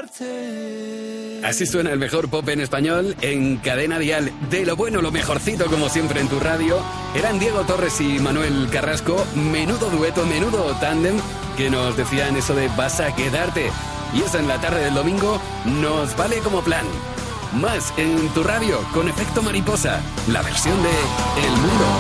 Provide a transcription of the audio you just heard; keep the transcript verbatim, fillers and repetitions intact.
Así suena el mejor pop en español en Cadena Dial. De lo bueno, lo mejorcito, como siempre en tu radio. Eran Diego Torres y Manuel Carrasco. Menudo dueto, menudo tándem, que nos decían eso de vas a quedarte. Y eso en la tarde del domingo nos vale como plan. Más en tu radio con Efecto Mariposa, la versión de El Mundo.